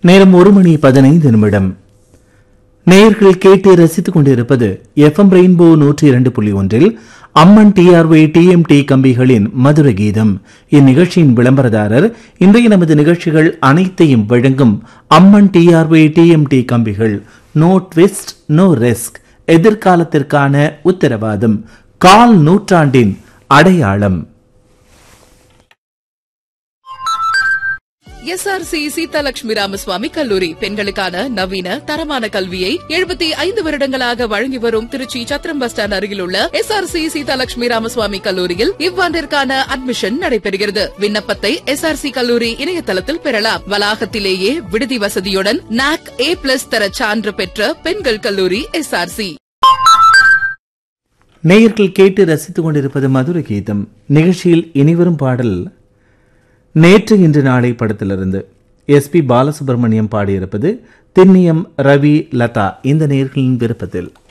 நேரம் 1:15. நேயர்கள் கேட்டு ரசித்துக் கொண்டிருப்பது எஃப்எம் ரெயின்போ 102.1 அம்மன் டிஆர்ஒய் டிஎம்டி கம்பிகளின் மதுர கீதம். இந்நிகழ்ச்சியின் விளம்பரதாரர் இன்றைய நமது நிகழ்ச்சிகள் அனைத்தையும் வழங்கும் அம்மன் டிஆர்ஒய் டிஎம்டி கம்பிகள். நோ ட்விஸ்ட் நோ ரிஸ்க், எதிர்காலத்திற்கான உத்தரவாதம், கால் நூற்றாண்டின் அடையாளம். எஸ்ஆர்சி சீதாலட்சுமி ராமசுவாமி கல்லூரி பெண்களுக்கான நவீன தரமான கல்வியை 75 வருடங்களாக வழங்கி வரும் திருச்சி சத்திரம் பஸ் ஸ்டாண்ட் அருகில் உள்ள எஸ்ஆர்சி சீதாலட்சுமி ராமசுவாமி கல்லூரியில் இவ்வாண்டிற்கான அட்மிஷன் நடைபெறுகிறது. விண்ணப்பத்தை எஸ்ஆர்சி கல்லூரி இணையதளத்தில் பெறலாம். வளாகத்திலேயே விடுதி வசதியுடன் நாக் A+ தர சான்று பெற்ற பெண்கள் கல்லூரி எஸ்ஆர்சி. நேயர்கள் கேட்டு ரசித்துக் கொண்டிருப்பது மதுர கீதம். நிகழ்ச்சியில் இனிவரும் பாடல் நேற்று இன்று நாளை படத்திலிருந்து SP பாலசுப்ரமணியம் பாடியிருப்பது திண்ணியம் ரவி லதா இந்த நேயர்களின் விருப்பத்தில்.